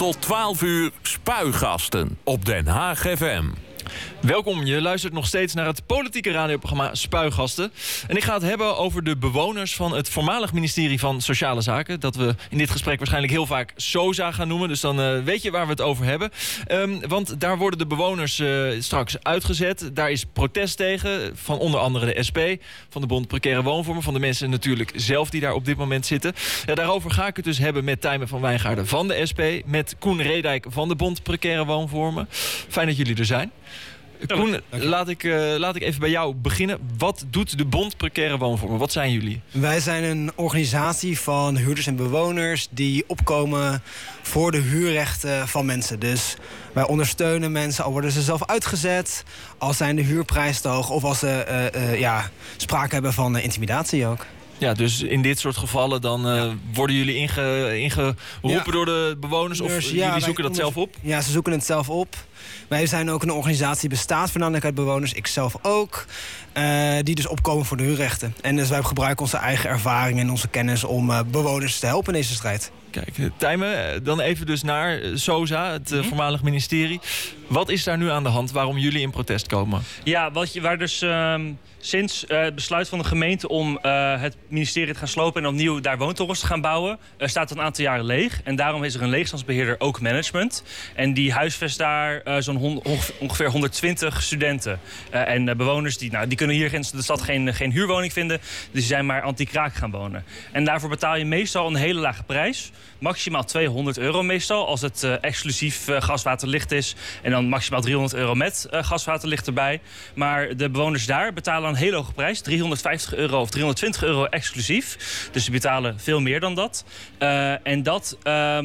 Tot 12 uur Spuigasten op Den Haag FM. Welkom, je luistert nog steeds naar het politieke radioprogramma Spuigasten. En ik ga het hebben over de bewoners van het voormalig ministerie van Sociale Zaken. Dat we in dit gesprek waarschijnlijk heel vaak SOZA gaan noemen. Dus dan weet je waar we het over hebben. Want daar worden de bewoners straks uitgezet. Daar is protest tegen van onder andere de SP, van de Bond Precaire Woonvormen, van de mensen natuurlijk zelf die daar op dit moment zitten. Ja, daarover ga ik het dus hebben met Tijmen van Wijngaarden van de SP, met Koen Redijk van de Bond Precaire Woonvormen. Fijn dat jullie er zijn. Koen, laat ik even bij jou beginnen. Wat doet de Bond Precaire Woonvormen? Wat zijn jullie? Wij zijn een organisatie van huurders en bewoners die opkomen voor de huurrechten van mensen. Dus wij ondersteunen mensen, al worden ze zelf uitgezet, al zijn de huurprijzen te hoog of als ze sprake hebben van intimidatie ook. Ja, dus in dit soort gevallen dan worden jullie ingeroepen door de bewoners of jullie zoeken dat zelf op? Ja, ze zoeken het zelf op. Wij zijn ook een organisatie die bestaat voornamelijk uit bewoners, ik zelf ook, die dus opkomen voor de huurrechten. En dus wij gebruiken onze eigen ervaring en onze kennis om bewoners te helpen in deze strijd. Kijk, Tijmen, dan even dus naar SOZA, het voormalig ministerie. Wat is daar nu aan de hand waarom jullie in protest komen? Ja, waar dus sinds het besluit van de gemeente om het ministerie te gaan slopen en opnieuw daar woontorens te gaan bouwen, staat een aantal jaren leeg. En daarom is er een leegstandsbeheerder ook management. En die huisvest daar ongeveer 120 studenten. En bewoners die kunnen hier in de stad geen huurwoning vinden. Dus die zijn maar anti-kraak gaan wonen. En daarvoor betaal je meestal een hele lage prijs. Maximaal €200 meestal, als het exclusief gaswaterlicht is. En dan maximaal €300 met gaswaterlicht erbij. Maar de bewoners daar betalen een hele hoge prijs. €350 of €320 exclusief. Dus ze betalen veel meer dan dat. En dat,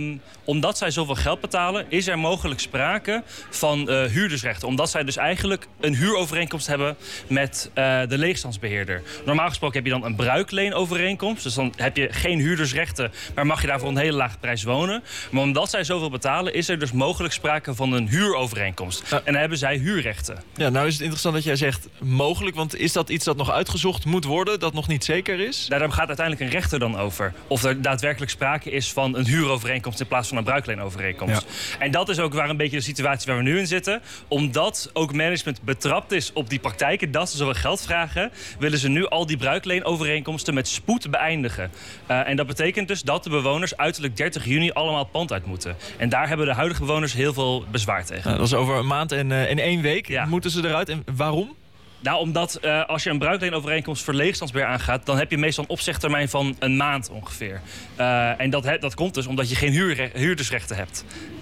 omdat zij zoveel geld betalen, is er mogelijk sprake van huurdersrechten. Omdat zij dus eigenlijk een huurovereenkomst hebben met de leegstandsbeheerder. Normaal gesproken heb je dan een bruikleenovereenkomst. Dus dan heb je geen huurdersrechten, maar mag je daar voor een hele lage prijs wonen. Maar omdat zij zoveel betalen, is er dus mogelijk sprake van een huurovereenkomst. En dan hebben zij huurrechten. Ja, nou is het interessant dat jij zegt mogelijk, want is dat iets dat nog uitgezocht moet worden, dat nog niet zeker is? Daar gaat uiteindelijk een rechter dan over. Of er daadwerkelijk sprake is van een huurovereenkomst in plaats van een bruikleenovereenkomst. Ja. En dat is ook waar een beetje de situatie waar we nu in zitten. Omdat ook management betrapt is op die praktijken, dat ze zoveel geld vragen, willen ze nu al die bruikleenovereenkomsten met spoed beëindigen. En dat betekent dus dat de bewoners uiterlijk 30 juni allemaal het pand uit moeten. En daar hebben de huidige bewoners heel veel bezwaar tegen. Dat is over een maand en 1 week moeten ze eruit. En waarom? Nou, omdat als je een bruikleenovereenkomst voor leegstandsbeheer aangaat, dan heb je meestal een opzegtermijn van een maand ongeveer. En dat komt dus omdat je geen huurdersrechten hebt.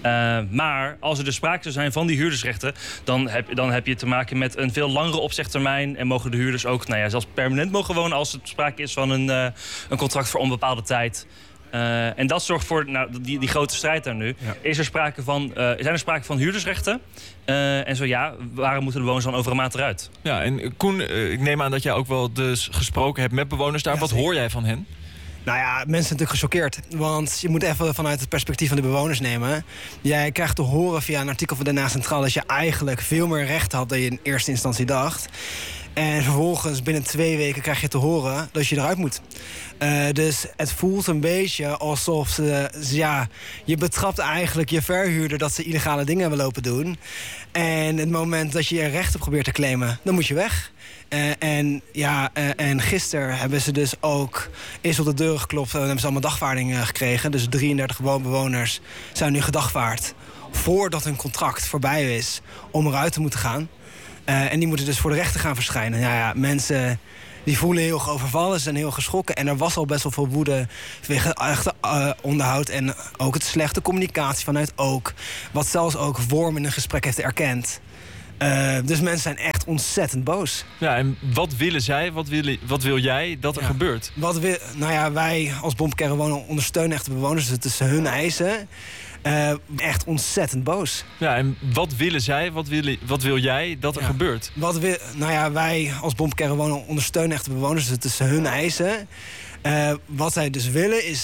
Maar als er dus sprake zou zijn van die huurdersrechten, dan heb je te maken met een veel langere opzegtermijn en mogen de huurders ook zelfs permanent mogen wonen als er sprake is van een contract voor onbepaalde tijd. En dat zorgt voor die grote strijd daar nu. Ja. Zijn er sprake van huurdersrechten? En zo ja, waarom moeten de bewoners dan over een maand eruit? Ja, en Koen, ik neem aan dat jij ook wel dus gesproken hebt met bewoners daar. Ja, wat hoor jij van hen? Nou ja, mensen zijn natuurlijk gechoqueerd. Want je moet even vanuit het perspectief van de bewoners nemen. Jij krijgt te horen via een artikel van Den Haag Centraal dat je eigenlijk veel meer recht had dan je in eerste instantie dacht. En vervolgens binnen 2 weken krijg je te horen dat je eruit moet. Dus het voelt een beetje alsof je betrapt eigenlijk je verhuurder dat ze illegale dingen hebben lopen doen. En het moment dat je je rechten probeert te claimen, dan moet je weg. En gisteren hebben ze dus ook eerst op de deuren geklopt en hebben ze allemaal dagvaarding gekregen. Dus 33 bewoners zijn nu gedagvaard voordat hun contract voorbij is om eruit te moeten gaan. En die moeten dus voor de rechter gaan verschijnen. Mensen die voelen heel overvallen, ze zijn heel geschrokken. En er was al best wel veel woede vanwege echte onderhoud en ook het slechte communicatie vanuit ook. Wat zelfs ook Worm in een gesprek heeft erkend. Dus mensen zijn echt ontzettend boos. Ja, en wat willen zij? Wat wil jij dat er gebeurt? Wij als Bond Precaire Wonen ondersteunen echt de bewoners. Dus het is hun eisen. Echt ontzettend boos. Ja, en wat willen zij? Wat wil jij dat er gebeurt? Wij als Bond Precaire Wonen ondersteunen echt de bewoners. Dus het is hun eisen. Wat zij dus willen is